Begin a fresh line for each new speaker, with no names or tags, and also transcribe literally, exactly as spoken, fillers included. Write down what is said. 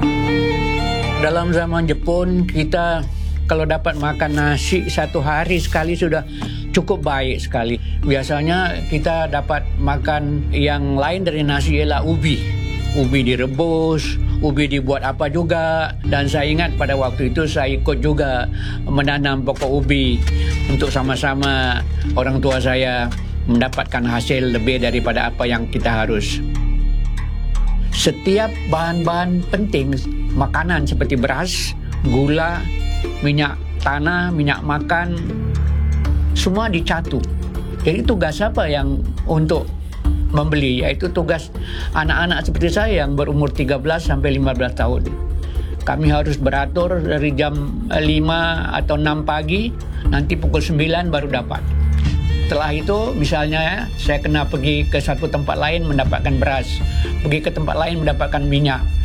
Dalam zaman Jepun, kita kalau dapat makan nasi satu hari sekali sudah cukup baik sekali. Biasanya kita dapat makan yang lain dari nasi ialah ubi. Ubi direbus, ubi dibuat apa juga. Dan saya ingat pada waktu itu saya ikut juga menanam pokok ubi untuk sama-sama orang tua saya mendapatkan hasil lebih daripada apa yang kita harus. Setiap bahan-bahan penting, makanan seperti beras, gula, minyak tanah, minyak makan, semua dicatu. Jadi tugas apa yang untuk membeli? Yaitu tugas anak-anak seperti saya yang berumur tiga belas sampai lima belas tahun. Kami harus beratur dari jam lima atau enam pagi, nanti pukul sembilan baru dapat. Setelah itu misalnya saya kena pergi ke satu tempat lain mendapatkan beras, pergi ke tempat lain mendapatkan minyak.